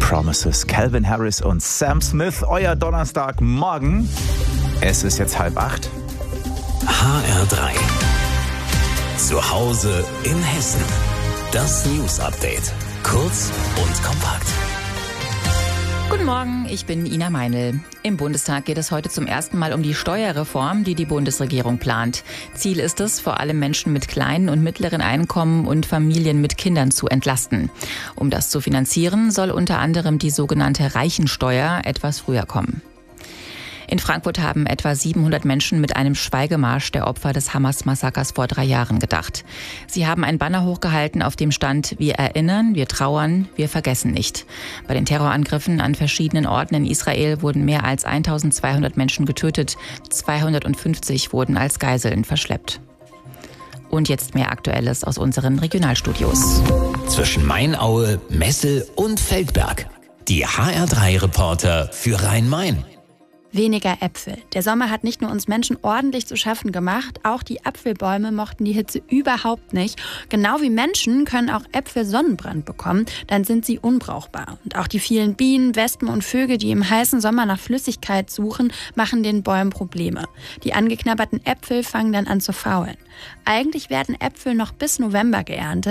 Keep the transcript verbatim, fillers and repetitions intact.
Promises. Calvin Harris und Sam Smith, euer Donnerstagmorgen. Es ist jetzt halb acht. H R drei. Zu Hause in Hessen. Das News Update. Kurz und kompakt. Guten Morgen, ich bin Ina Meinl. Im Bundestag geht es heute zum ersten Mal um die Steuerreform, die die Bundesregierung plant. Ziel ist es, vor allem Menschen mit kleinen und mittleren Einkommen und Familien mit Kindern zu entlasten. Um das zu finanzieren, soll unter anderem die sogenannte Reichensteuer etwas früher kommen. In Frankfurt haben etwa siebenhundert Menschen mit einem Schweigemarsch der Opfer des Hamas-Massakers vor drei Jahren gedacht. Sie haben ein Banner hochgehalten, auf dem stand: Wir erinnern, wir trauern, wir vergessen nicht. Bei den Terrorangriffen an verschiedenen Orten in Israel wurden mehr als eintausendzweihundert Menschen getötet, zweihundertfünfzig wurden als Geiseln verschleppt. Und jetzt mehr Aktuelles aus unseren Regionalstudios. Zwischen Mainaue, Messel und Feldberg. Die H R drei Reporter für Rhein-Main. Weniger Äpfel. Der Sommer hat nicht nur uns Menschen ordentlich zu schaffen gemacht, auch die Apfelbäume mochten die Hitze überhaupt nicht. Genau wie Menschen können auch Äpfel Sonnenbrand bekommen, dann sind sie unbrauchbar. Und auch die vielen Bienen, Wespen und Vögel, die im heißen Sommer nach Flüssigkeit suchen, machen den Bäumen Probleme. Die angeknabberten Äpfel fangen dann an zu faulen. Eigentlich werden Äpfel noch bis November geerntet.